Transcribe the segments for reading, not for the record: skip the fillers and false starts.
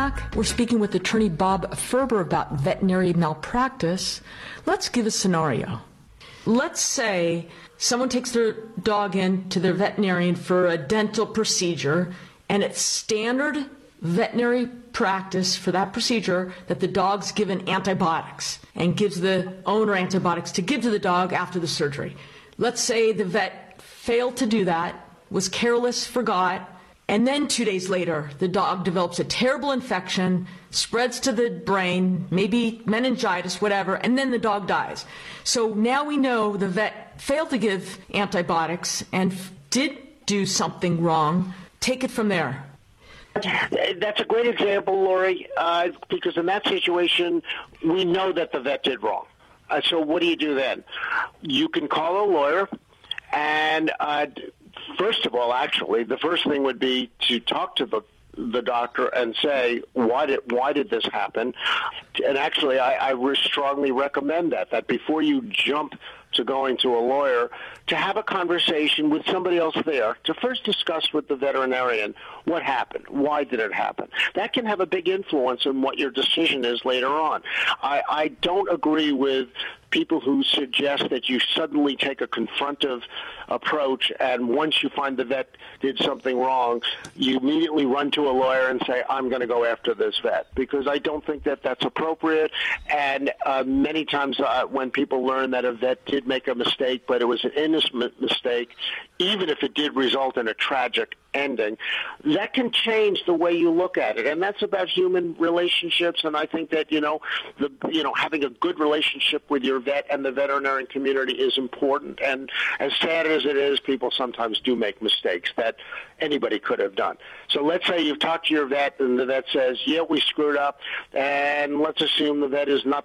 We're speaking with attorney Bob Ferber about veterinary malpractice. Let's give a scenario. Let's say someone takes their dog in to their veterinarian for a dental procedure, and it's standard veterinary practice for that procedure that the dog's given antibiotics and gives the owner antibiotics to give to the dog after the surgery. Let's say the vet failed to do that, was careless, forgot, and then 2 days later, the dog develops a terrible infection, spreads to the brain, maybe meningitis, whatever, and then the dog dies. So now we know the vet failed to give antibiotics and did do something wrong. Take it from there. That's a great example, Lori, because in that situation, we know that the vet did wrong. So what do you do then? You can call a lawyer, and first of all, actually, the first thing would be to talk to the doctor and say, why did this happen? And actually, I strongly recommend that before you jump to going to a lawyer, to have a conversation with somebody else there, to first discuss with the veterinarian what happened, why did it happen. That can have a big influence on what your decision is later on. I don't agree with people who suggest that you suddenly take a confrontive approach, and once you find the vet did something wrong, you immediately run to a lawyer and say, I'm going to go after this vet, because I don't think that that's appropriate. And many times when people learn that a vet did make a mistake, but it was an innocent mistake, even if it did result in a tragic ending, that can change the way you look at it. And that's about human relationships. And I think that, having a good relationship with your vet and the veterinarian community is important. And as sad as it is, people sometimes do make mistakes that anybody could have done. So let's say you've talked to your vet and the vet says, yeah, we screwed up. And let's assume the vet is not.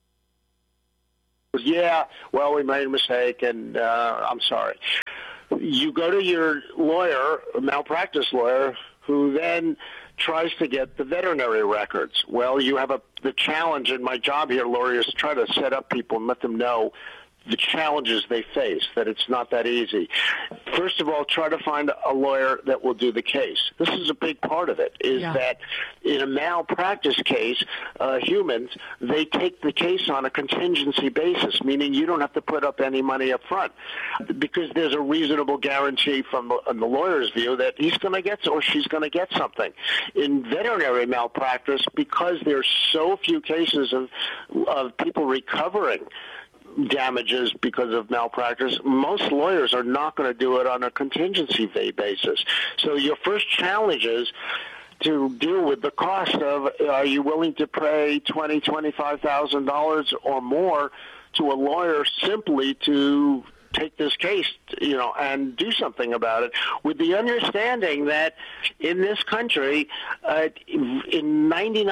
Yeah, well, we made a mistake, and I'm sorry. You go to your lawyer, a malpractice lawyer, who then tries to get the veterinary records. Well, you have the challenge, and my job here, Lori, is to try to set up people and let them know the challenges they face, that it's not that easy. First of all, try to find a lawyer that will do the case. This is a big part of it, is that in a malpractice case, humans, they take the case on a contingency basis, meaning you don't have to put up any money up front, because there's a reasonable guarantee from the lawyer's view that he's going to get or she's going to get something. In veterinary malpractice, because there's so few cases of people recovering damages because of malpractice, most lawyers are not going to do it on a contingency basis. So your first challenge is to deal with the cost of, are you willing to pay $20,000, $25,000 or more to a lawyer simply to take this case, and do something about it, with the understanding that in this country, in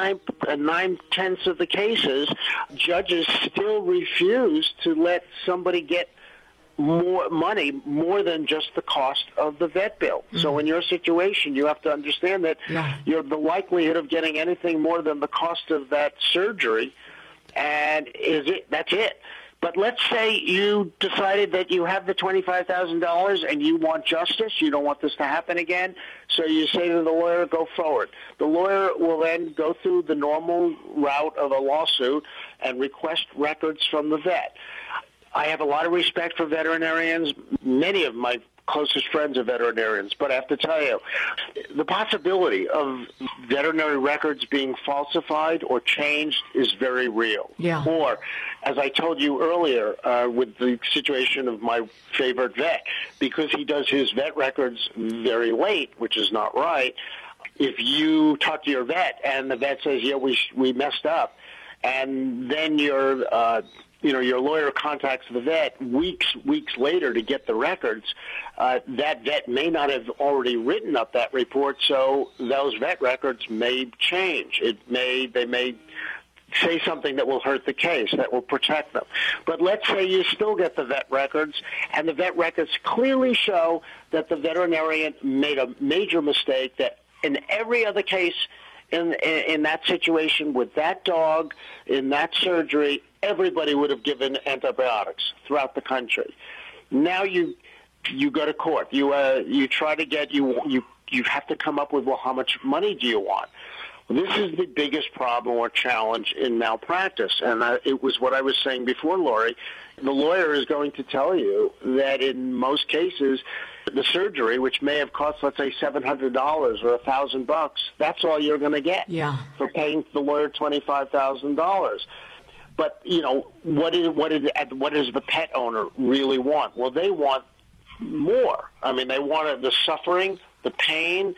99.9% of the cases, judges still refuse to let somebody get more money, more than just the cost of the vet bill. Mm-hmm. So in your situation, you have to understand that the likelihood of getting anything more than the cost of that surgery, and that's it. But let's say you decided that you have the $25,000 and you want justice, you don't want this to happen again, so you say to the lawyer, go forward. The lawyer will then go through the normal route of a lawsuit and request records from the vet. I have a lot of respect for veterinarians. Many of my closest friends are veterinarians, but I have to tell you, the possibility of veterinary records being falsified or changed is very real. Yeah. Or, as I told you earlier, with the situation of my favorite vet, because he does his vet records very late, which is not right, if you talk to your vet and the vet says, yeah, we messed up, and then your lawyer contacts the vet weeks later to get the records, that vet may not have already written up that report, so those vet records may change. They may say something that will hurt the case, that will protect them. But let's say you still get the vet records, and the vet records clearly show that the veterinarian made a major mistake, that in every other case in that situation with that dog, in that surgery, everybody would have given antibiotics throughout the country. Now you go to court. You try to get you have to come up with, well, how much money do you want? This is the biggest problem or challenge in malpractice, and it was what I was saying before, Lori. The lawyer is going to tell you that in most cases, the surgery, which may have cost, let's say, $700 or $1,000, that's all you're going to get for paying the lawyer $25,000. But what does the pet owner really want? Well, they want more. I mean, they want the suffering, the pain.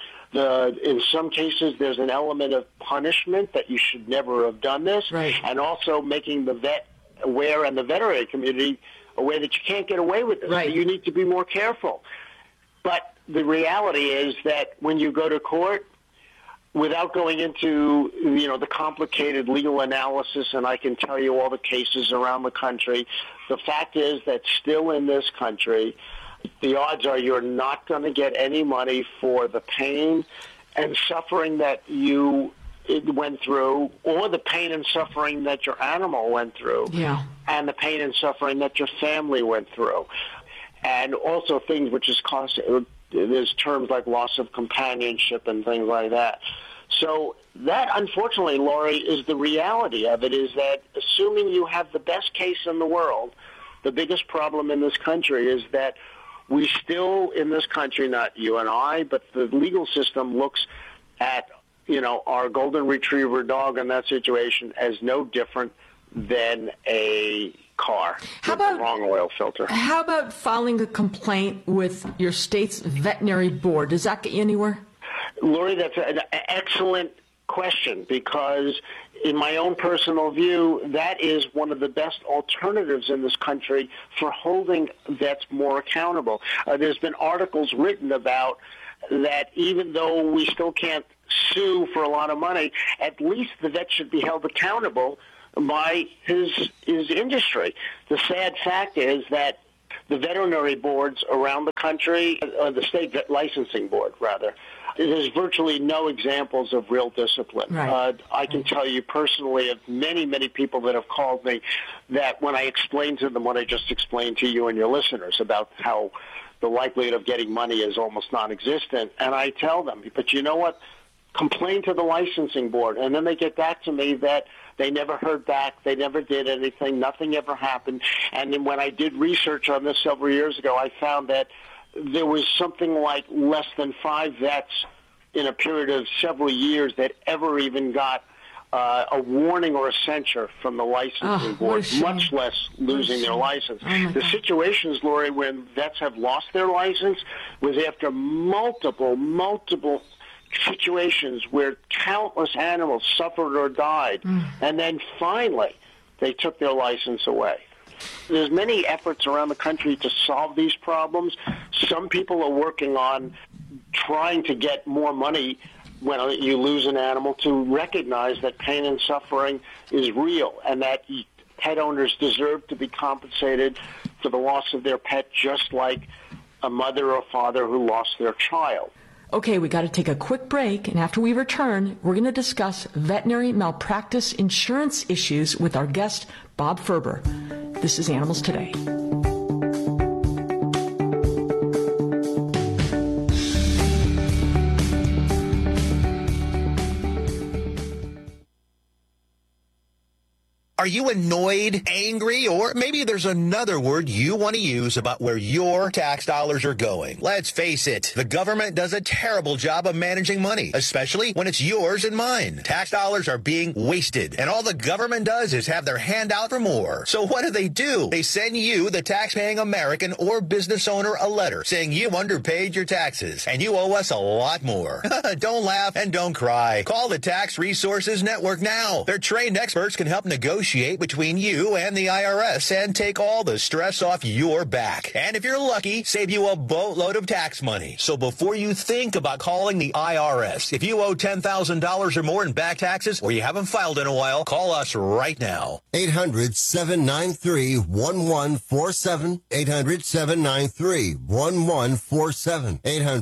In some cases, there's an element of punishment that you should never have done this, and also making the vet aware and the veterinary community aware that you can't get away with this. Right. You need to be more careful. But the reality is that when you go to court, without going into the complicated legal analysis, and I can tell you all the cases around the country, the fact is that still in this country, the odds are you're not going to get any money for the pain and suffering that you went through, or the pain and suffering that your animal went through, and the pain and suffering that your family went through. And also things which is there's terms like loss of companionship and things like that. So that, unfortunately, Lori, is the reality of it, is that assuming you have the best case in the world, the biggest problem in this country is that we still, in this country, not you and I, but the legal system looks at, our golden retriever dog in that situation as no different than a car with the wrong oil filter. How about filing a complaint with your state's veterinary board? Does that get you anywhere? Lori, that's an excellent question, because in my own personal view, that is one of the best alternatives in this country for holding vets more accountable. There's been articles written about that even though we still can't sue for a lot of money, at least the vet should be held accountable by his industry. The sad fact is that the veterinary boards around the country, the state licensing board, rather, there's virtually no examples of real discipline. I can tell you personally of many, many people that have called me that when I explain to them what I just explained to you and your listeners about how the likelihood of getting money is almost non-existent, and I tell them, but you know what? Complain to the licensing board. And then they get back to me that they never heard back, they never did anything, nothing ever happened. And then when I did research on this several years ago, I found that there was something like less than 5 vets in a period of several years that ever even got a warning or a censure from the licensing board, much less losing their license. The situations, Lori, when vets have lost their license was after multiple situations where countless animals suffered or died, and then finally they took their license away. There's many efforts around the country to solve these problems. Some people are working on trying to get more money when you lose an animal, to recognize that pain and suffering is real and that pet owners deserve to be compensated for the loss of their pet, just like a mother or father who lost their child. Okay, we got to take a quick break, and after we return, we're going to discuss veterinary malpractice insurance issues with our guest, Bob Ferber. This is Animals Today. Are you annoyed, angry, or maybe there's another word you want to use about where your tax dollars are going? Let's face it, the government does a terrible job of managing money, especially when it's yours and mine. Tax dollars are being wasted, and all the government does is have their hand out for more. So what do? They send you, the tax-paying American or business owner, a letter saying you underpaid your taxes, and you owe us a lot more. Don't laugh and don't cry. Call the Tax Resources Network now. Their trained experts can help negotiate between you and the IRS and take all the stress off your back. And if you're lucky, save you a boatload of tax money. So before you think about calling the IRS, if you owe $10,000 or more in back taxes or you haven't filed in a while, call us right now. 800-793-1147. 800-793-1147.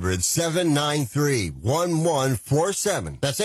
800-793-1147. That's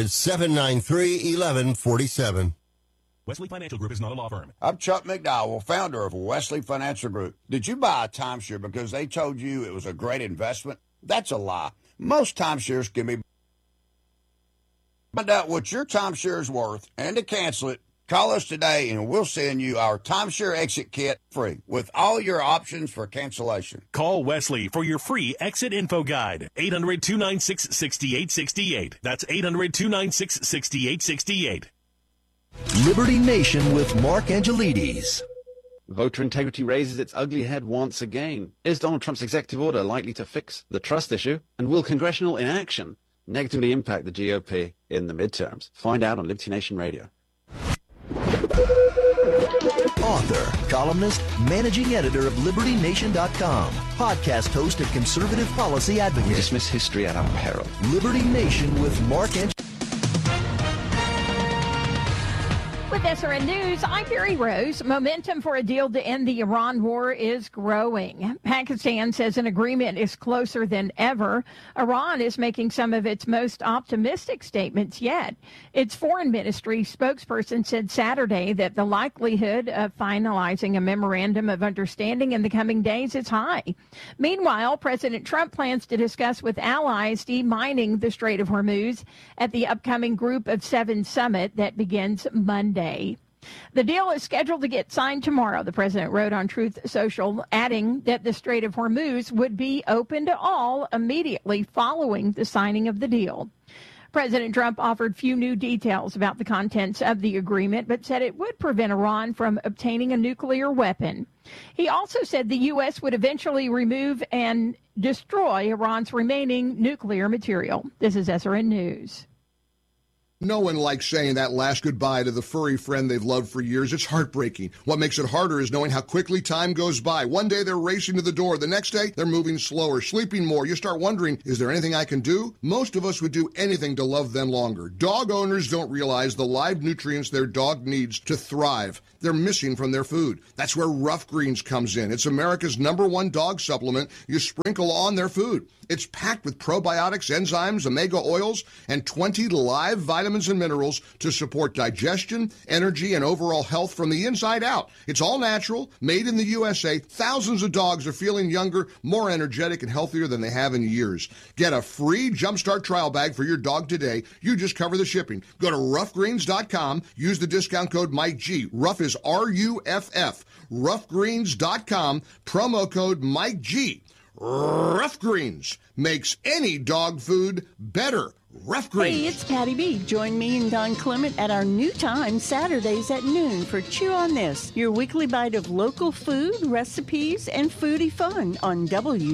800-793-1147. Wesley Financial Group is not a law firm. I'm Chuck McDowell, founder of Wesley Financial Group. Did you buy a timeshare because they told you it was a great investment? That's a lie. Most timeshares can be Find out what your timeshare is worth and to cancel it. Call us today and we'll send you our timeshare exit kit free with all your options for cancellation. Call Wesley for your free exit info guide. 800-296-6868. That's 800-296-6868. Liberty Nation with Mark Angelides. Voter integrity raises its ugly head once again. Is Donald Trump's executive order likely to fix the trust issue? And will congressional inaction negatively impact the GOP in the midterms? Find out on Liberty Nation Radio. Author, columnist, managing editor of LibertyNation.com, podcast host and conservative policy advocate. We dismiss history at our peril. Liberty Nation with Mark Angelides. With SRN News, I'm Mary Rose. Momentum for a deal to end the Iran war is growing. Pakistan says an agreement is closer than ever. Iran is making some of its most optimistic statements yet. Its foreign ministry spokesperson said Saturday that the likelihood of finalizing a memorandum of understanding in the coming days is high. Meanwhile, President Trump plans to discuss with allies demining the Strait of Hormuz at the upcoming Group of Seven summit that begins Monday. The deal is scheduled to get signed tomorrow, the president wrote on Truth Social, adding that the Strait of Hormuz would be open to all immediately following the signing of the deal. President Trump offered few new details about the contents of the agreement, but said it would prevent Iran from obtaining a nuclear weapon. He also said the U.S. would eventually remove and destroy Iran's remaining nuclear material. This is SRN News. No one likes saying that last goodbye to the furry friend they've loved for years. It's heartbreaking. What makes it harder is knowing how quickly time goes by. One day they're racing to the door. The next day they're moving slower, sleeping more. You start wondering, is there anything I can do? Most of us would do anything to love them longer. Dog owners don't realize the live nutrients their dog needs to thrive. They're missing from their food. That's where Rough Greens comes in. It's America's #1 dog supplement you sprinkle on their food. It's packed with probiotics, enzymes, omega oils, and 20 live vitamins and minerals to support digestion, energy, and overall health from the inside out. It's all natural, made in the USA. Thousands of dogs are feeling younger, more energetic, and healthier than they have in years. Get a free Jumpstart trial bag for your dog today. You just cover the shipping. Go to roughgreens.com. Use the discount code MikeG. Rough is R-U-F-F. Roughgreens.com. Promo code MikeG. Rough Greens makes any dog food better. Rough Greens. Hey, it's Patty B. Join me and Don Clement at our new time, Saturdays at noon, for Chew on This, your weekly bite of local food, recipes, and foodie fun on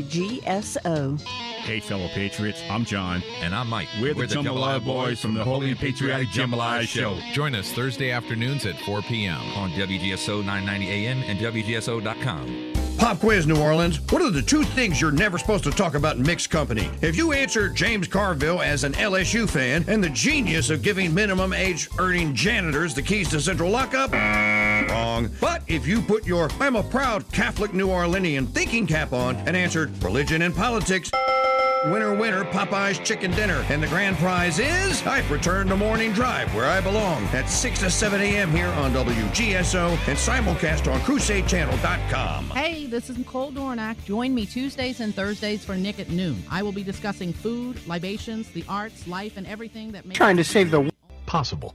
WGSO. Hey, fellow patriots, I'm John. And I'm Mike. We're the Jambalaya Boys from the Holy and Patriotic Jambalaya Show. Join us Thursday afternoons at 4 p.m. on WGSO 990 AM and WGSO.com. Pop quiz, New Orleans. What are the two things you're never supposed to talk about in mixed company? If you answer James Carville as an LSU fan and the genius of giving minimum age earning janitors the keys to central lockup, wrong. But if you put your I'm a proud Catholic New Orleanian thinking cap on and answered religion and politics, winner, winner, Popeye's chicken dinner. And the grand prize is I've returned to Morning Drive, where I belong, at 6 to 7 a.m. here on WGSO and simulcast on CrusadeChannel.com. Hey, this is Nicole Dornack. Join me Tuesdays and Thursdays for Nick at Noon. I will be discussing food, libations, the arts, life, and everything that makes... Trying to save the... possible.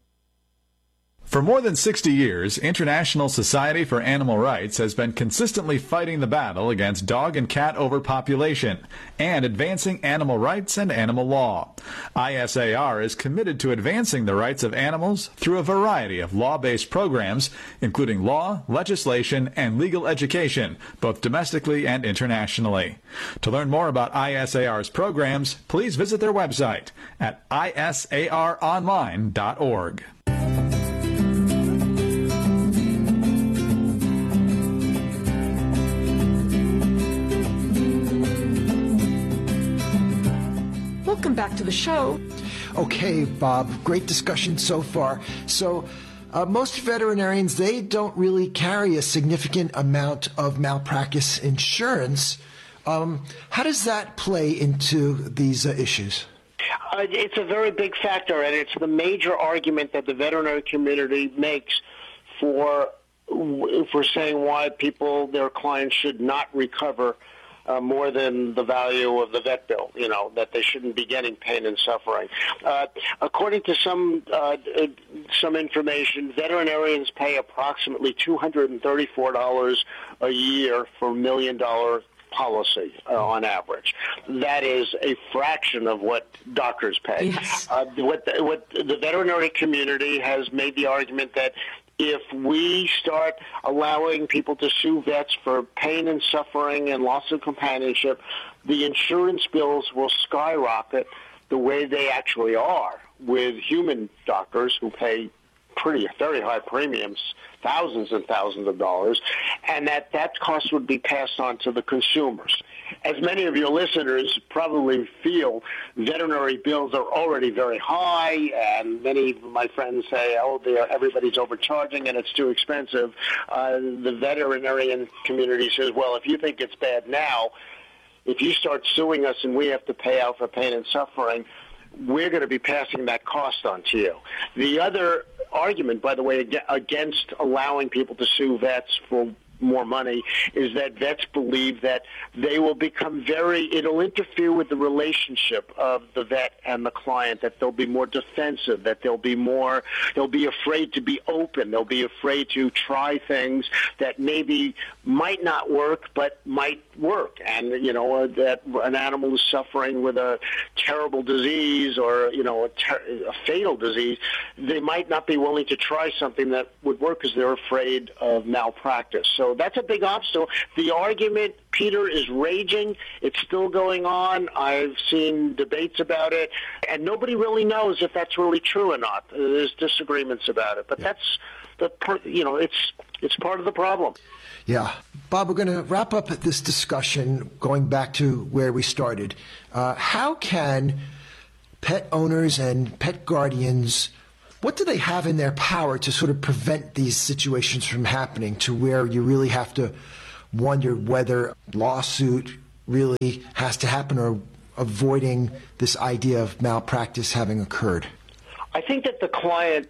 For more than 60 years, International Society for Animal Rights has been consistently fighting the battle against dog and cat overpopulation and advancing animal rights and animal law. ISAR is committed to advancing the rights of animals through a variety of law-based programs, including law, legislation, and legal education, both domestically and internationally. To learn more about ISAR's programs, please visit their website at isaronline.org. Welcome back to the show. Okay, Bob, great discussion so far. So, most veterinarians, they don't really carry a significant amount of malpractice insurance. How does that play into these issues? It's a very big factor, and it's the major argument that the veterinary community makes for saying why their clients should not recover more than the value of the vet bill, that they shouldn't be getting pain and suffering. According to some information, veterinarians pay approximately $234 a year for $1 million policy on average. That is a fraction of what doctors pay. Yes. What the veterinary community has made the argument that if we start allowing people to sue vets for pain and suffering and loss of companionship, the insurance bills will skyrocket the way they actually are with human doctors who pay very high premiums, thousands and thousands of dollars, and that cost would be passed on to the consumers. As many of your listeners probably feel, veterinary bills are already very high, and many of my friends say, everybody's overcharging and it's too expensive. The veterinarian community says, well, if you think it's bad now, if you start suing us and we have to pay out for pain and suffering, we're going to be passing that cost on to you. The other argument, by the way, against allowing people to sue vets for more money is that vets believe that they will become it'll interfere with the relationship of the vet and the client, that they'll be more defensive, that they'll be afraid to be open, they'll be afraid to try things that maybe might not work but might work, and that an animal is suffering with a terrible disease or a fatal disease, they might not be willing to try something that would work because they're afraid of malpractice. So that's a big obstacle. The argument, Peter, is raging. It's still going on. I've seen debates about it, and nobody really knows if that's really true or not. There's disagreements about it, but that's it's part of the problem. Yeah. Bob, we're going to wrap up this discussion going back to where we started. How can pet owners and pet guardians, what do they have in their power to sort of prevent these situations from happening, to where you really have to wonder whether lawsuit really has to happen, or avoiding this idea of malpractice having occurred? I think that the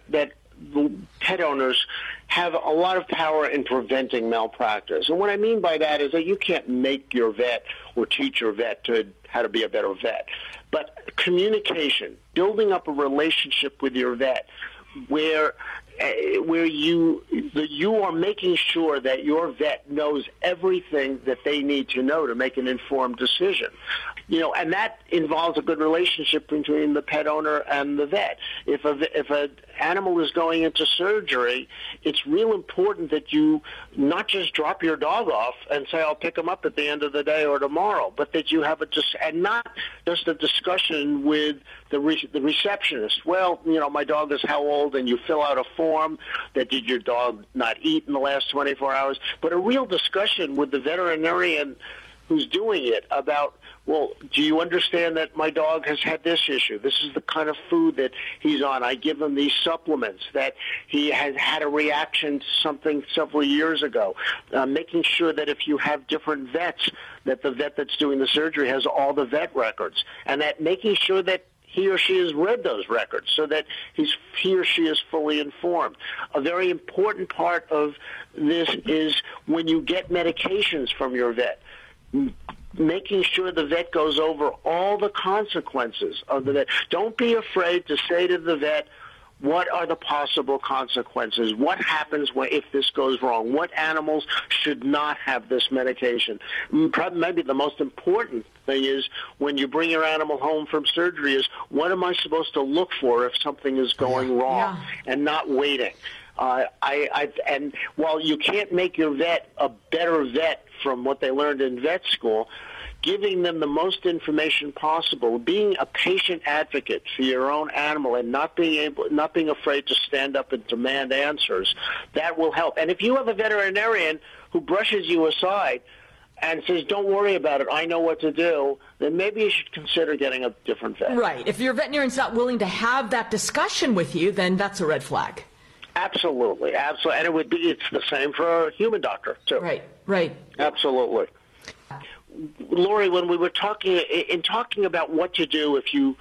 pet owners have a lot of power in preventing malpractice. And what I mean by that is that you can't make your vet or teach your vet how to be a better vet. But communication, building up a relationship with your vet where you are making sure that your vet knows everything that they need to know to make an informed decision. And that involves a good relationship between the pet owner and the vet. If an animal is going into surgery, it's real important that you not just drop your dog off and say, I'll pick him up at the end of the day or tomorrow, but that you have and not just a discussion with the receptionist. Well, my dog is how old, and you fill out a form that did your dog not eat in the last 24 hours, but a real discussion with the veterinarian who's doing it about, well, do you understand that my dog has had this issue? This is the kind of food that he's on. I give him these supplements, that he has had a reaction to something several years ago. Making sure that if you have different vets, that the vet that's doing the surgery has all the vet records, and that making sure that he or she has read those records so that he or she is fully informed. A very important part of this is when you get medications from your vet, making sure the vet goes over all the consequences of the vet. Don't be afraid to say to the vet, what are the possible consequences? What happens if this goes wrong? What animals should not have this medication? Maybe the most important thing is when you bring your animal home from surgery is, what am I supposed to look for if something is going wrong, and not waiting. And while you can't make your vet a better vet from what they learned in vet school, giving them the most information possible, being a patient advocate for your own animal, and not being afraid to stand up and demand answers, that will help. And if you have a veterinarian who brushes you aside and says, don't worry about it, I know what to do, then maybe you should consider getting a different vet. Right. If your veterinarian's not willing to have that discussion with you, then that's a red flag. Absolutely. And it's the same for a human doctor, too. Right. Absolutely. Lori, when we were talking about what to do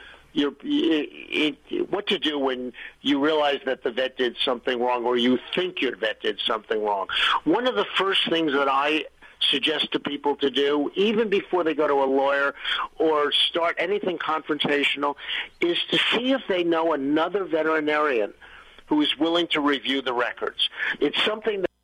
what to do when you realize that the vet did something wrong, or you think your vet did something wrong, one of the first things that I suggest to people to do, even before they go to a lawyer or start anything confrontational, is to see if they know another veterinarian who is willing to review the records. It's something that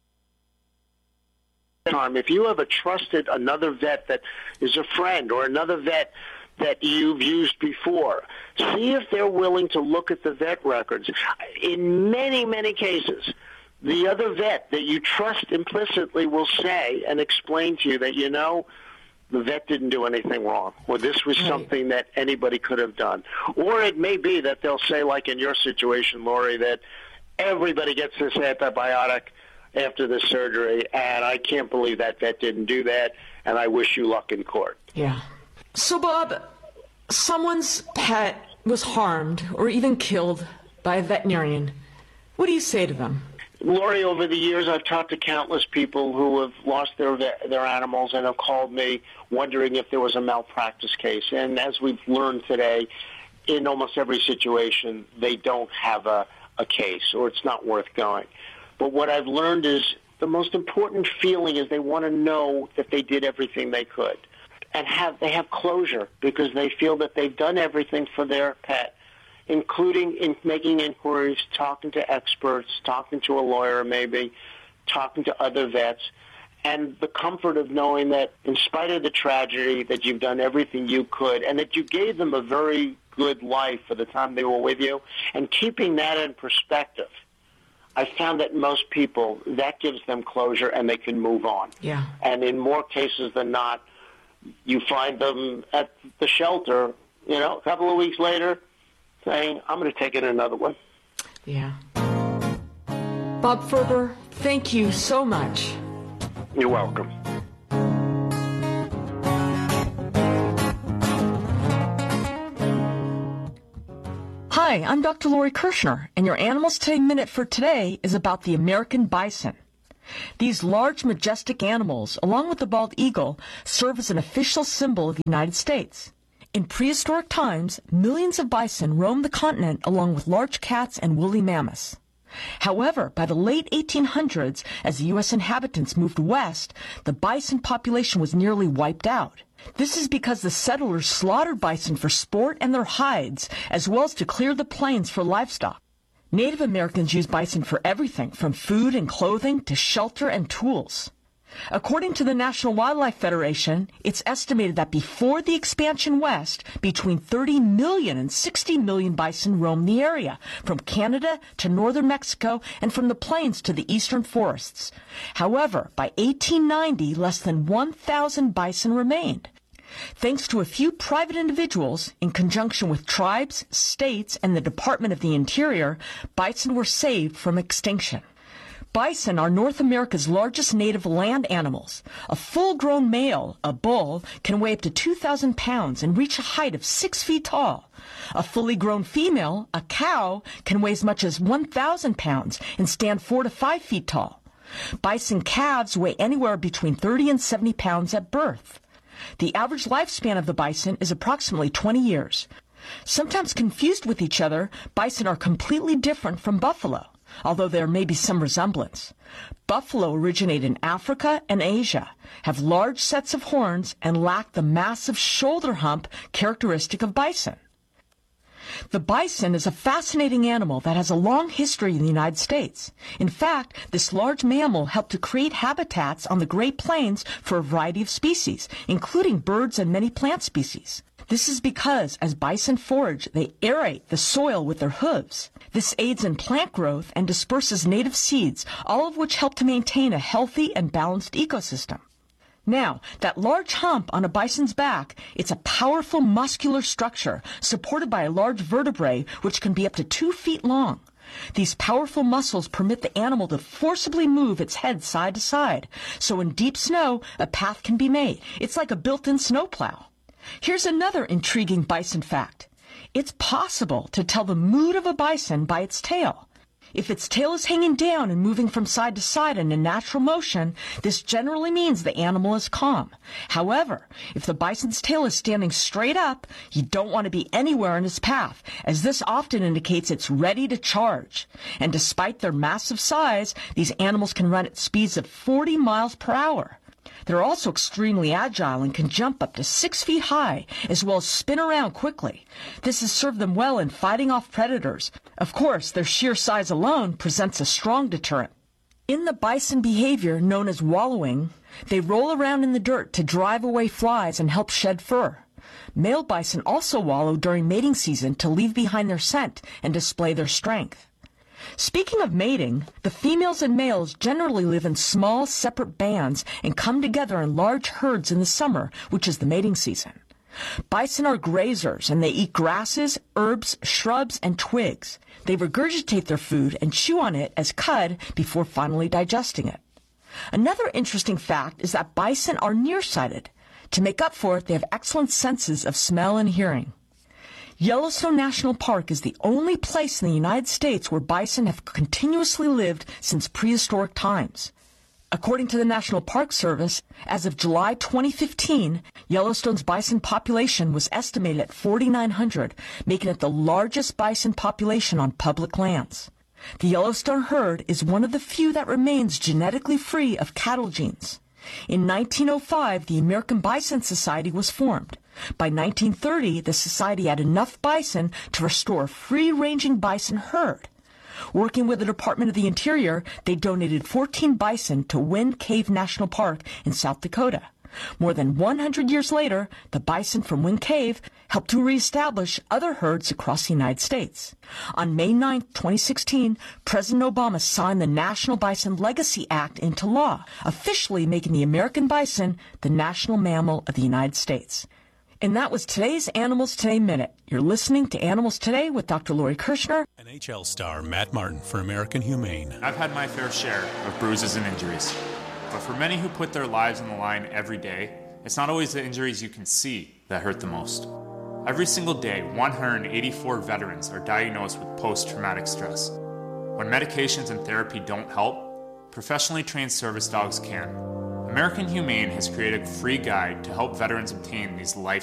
if you have another vet that is a friend or another vet that you've used before, see if they're willing to look at the vet records. In many, many cases, the other vet that you trust implicitly will say and explain to you that, the vet didn't do anything wrong, or this was something that anybody could have done. Or it may be that they'll say, like in your situation, Lori, that everybody gets this antibiotic after the surgery, and I can't believe that vet didn't do that, and I wish you luck in court. Yeah. So, Bob, someone's pet was harmed or even killed by a veterinarian. What do you say to them? Lori, over the years, I've talked to countless people who have lost their animals and have called me wondering if there was a malpractice case. And as we've learned today, in almost every situation, they don't have a case, or it's not worth going. But what I've learned is the most important feeling is they want to know that they did everything they could. And they have closure because they feel that they've done everything for their pet, including in making inquiries, talking to experts, talking to a lawyer maybe, talking to other vets, and the comfort of knowing that in spite of the tragedy that you've done everything you could and that you gave them a very good life for the time they were with you. And keeping that in perspective, I found that most people, that gives them closure and they can move on. Yeah. And in more cases than not, you find them at the shelter, a couple of weeks later, saying, I'm going to take it another one. Yeah. Bob Ferber, thank you so much. You're welcome. Hi, I'm Dr. Lori Kirshner, and your Animals Today Minute for today is about the American bison. These large, majestic animals, along with the bald eagle, serve as an official symbol of the United States. In prehistoric times, millions of bison roamed the continent along with large cats and woolly mammoths. However, by the late 1800s, as the U.S. inhabitants moved west, the bison population was nearly wiped out. This is because the settlers slaughtered bison for sport and their hides, as well as to clear the plains for livestock. Native Americans used bison for everything from food and clothing to shelter and tools. According to the National Wildlife Federation, it's estimated that before the expansion west, between 30 million and 60 million bison roamed the area, from Canada to northern Mexico and from the plains to the eastern forests. However, by 1890, less than 1,000 bison remained. Thanks to a few private individuals, in conjunction with tribes, states, and the Department of the Interior, bison were saved from extinction. Bison are North America's largest native land animals. A full-grown male, a bull, can weigh up to 2,000 pounds and reach a height of 6 feet tall. A fully grown female, a cow, can weigh as much as 1,000 pounds and stand 4 to 5 feet tall. Bison calves weigh anywhere between 30 and 70 pounds at birth. The average lifespan of the bison is approximately 20 years. Sometimes confused with each other, bison are completely different from buffalo, although there may be some resemblance. Buffalo originate in Africa and Asia, have large sets of horns, and lack the massive shoulder hump characteristic of bison. The bison is a fascinating animal that has a long history in the United States. In fact, this large mammal helped to create habitats on the Great Plains for a variety of species, including birds and many plant species. This is because, as bison forage, they aerate the soil with their hooves. This aids in plant growth and disperses native seeds, all of which help to maintain a healthy and balanced ecosystem. Now, that large hump on a bison's back, it's a powerful muscular structure supported by a large vertebrae which can be up to 2 feet long. These powerful muscles permit the animal to forcibly move its head side to side, so in deep snow, a path can be made. It's like a built-in snowplow. Here's another intriguing bison fact. It's possible to tell the mood of a bison by its tail. If its tail is hanging down and moving from side to side in a natural motion, this generally means the animal is calm. However, if the bison's tail is standing straight up, you don't want to be anywhere in its path, as this often indicates it's ready to charge. And despite their massive size, these animals can run at speeds of 40 miles per hour. They're also extremely agile and can jump up to 6 feet high, as well as spin around quickly. This has served them well in fighting off predators. Of course, their sheer size alone presents a strong deterrent. In the bison behavior known as wallowing, they roll around in the dirt to drive away flies and help shed fur. Male bison also wallow during mating season to leave behind their scent and display their strength. Speaking of mating, the females and males generally live in small, separate bands and come together in large herds in the summer, which is the mating season. Bison are grazers, and they eat grasses, herbs, shrubs, and twigs. They regurgitate their food and chew on it as cud before finally digesting it. Another interesting fact is that bison are nearsighted. To make up for it, they have excellent senses of smell and hearing. Yellowstone National Park is the only place in the United States where bison have continuously lived since prehistoric times. According to the National Park Service, as of July 2015, Yellowstone's bison population was estimated at 4,900, making it the largest bison population on public lands. The Yellowstone herd is one of the few that remains genetically free of cattle genes. In 1905, the American Bison Society was formed. By 1930, the society had enough bison to restore a free-ranging bison herd. Working with the Department of the Interior, they donated 14 bison to Wind Cave National Park in South Dakota. More than 100 years later, the bison from Wind Cave helped to reestablish other herds across the United States. On May 9, 2016, President Obama signed the National Bison Legacy Act into law, officially making the American bison the national mammal of the United States. And that was today's Animals Today Minute. You're listening to Animals Today with Dr. Lori Kirshner. NHL star Matt Martin for American Humane. I've had my fair share of bruises and injuries. But for many who put their lives on the line every day, it's not always the injuries you can see that hurt the most. Every single day, 184 veterans are diagnosed with post-traumatic stress. When medications and therapy don't help, professionally trained service dogs can. American Humane has created a free guide to help veterans obtain these life